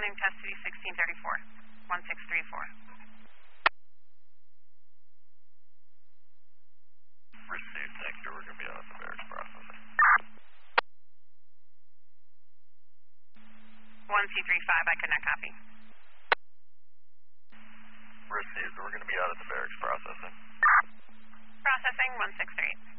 responding custody 1634, 1634. Received, thank you. We're going to be out of the barracks processing. 1C35, I could not copy. Received, we're going to be out of the barracks processing. Processing 163.